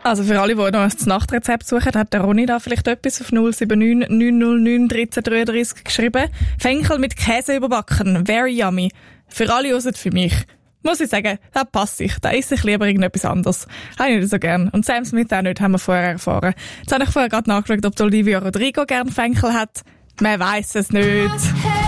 Also für alle, die noch das Nachtrezept suchen, hat der Ronny da vielleicht etwas auf 079 909 1333 geschrieben. Fenchel mit Käse überbacken. Very yummy. Für alle außer für mich. Muss ich sagen, das passt sich. Da esse ich lieber irgendetwas anderes. Habe ich nicht so gern. Und Sam Smith auch nicht, haben wir vorher erfahren. Jetzt habe ich vorher gerade nachgeschaut, ob Olivia Rodrigo gern Fenchel hat. Man weiss es nicht.